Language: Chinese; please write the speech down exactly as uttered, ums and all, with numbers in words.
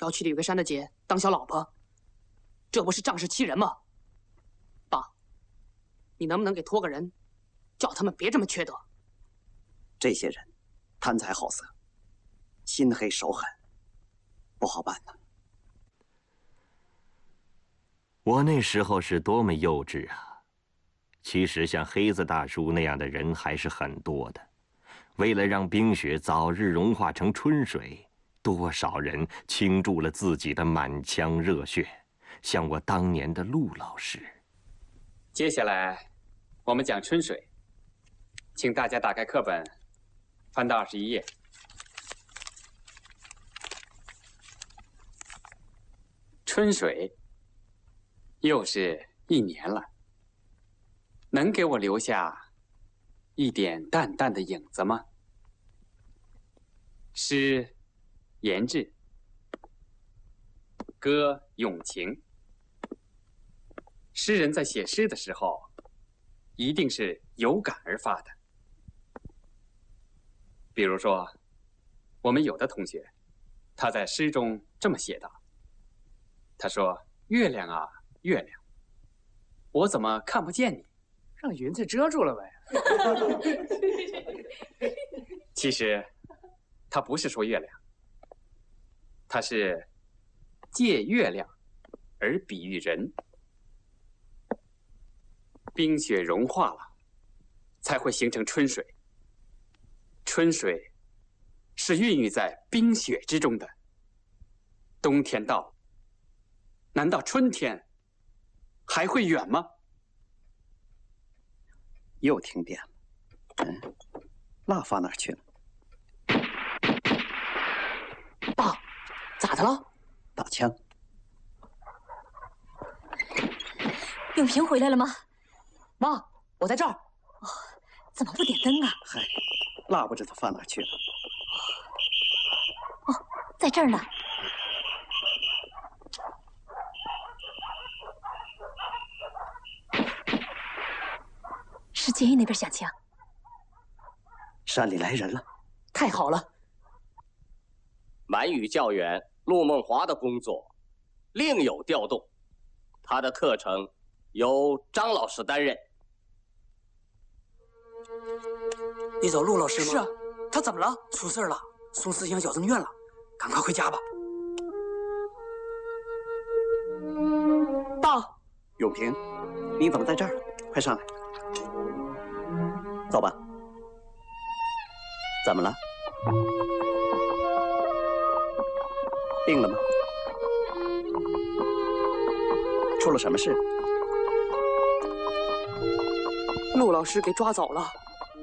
找去李维山的姐当小老婆，这不是仗势欺人吗？爸，你能不能给托个人，叫他们别这么缺德？ 这些人贪财好色，心黑手狠，不好办呐。 我那时候是多么幼稚啊！其实像黑子大叔那样的人还是很多的。为了让冰雪早日融化成春水，多少人倾注了自己的满腔热血，像我当年的陆老师。 接下来，我们讲春水，请大家打开课本，翻到二十一页。春水，又是一年了，能给我留下一点淡淡的影子吗？诗言志，歌咏情。诗人在写诗的时候，一定是有感而发的。比如说，我们有的同学，他在诗中这么写道：“他说，月亮啊，月亮，我怎么看不见你？ 让云彩遮住了呗。” 其实，他不是说月亮，他是借月亮而比喻人。冰雪融化了，才会形成春水。春水是孕育在冰雪之中的。冬天到了，难道春天还会远吗？ 又停电了，嗯，蜡放哪儿去了？ 爸，咋的了？ 打枪。 永平回来了吗？ 妈，我在这儿。 哦，怎么不点灯啊？ 嗨，蜡不知道放哪儿去了。 哦，在这儿呢。是监狱那边响枪。 山里来人了， 太好了！ 满语教员陆梦华的工作另有调动，他的课程由张老师担任。 你找陆老师吗？ 是啊，他怎么了？ 出事了，送思想矫正院了，赶快回家吧。 爸， 永平，你怎么在这儿？快上来。走吧。怎么了？病了吗？出了什么事？ 陆老师给抓走了。